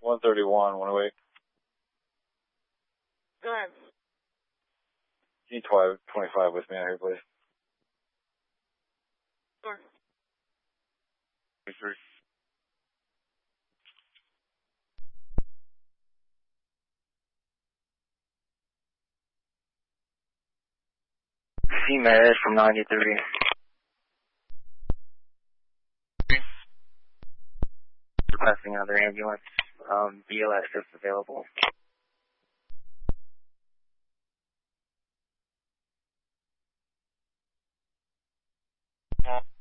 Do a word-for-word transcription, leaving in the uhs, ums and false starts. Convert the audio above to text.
one thirty-one, one oh eight. Go ahead. You need twenty-five with me out here, please. Sure. twenty-three. C-Med from ninety-three. Requesting another ambulance. Um, B L S is available. Yeah.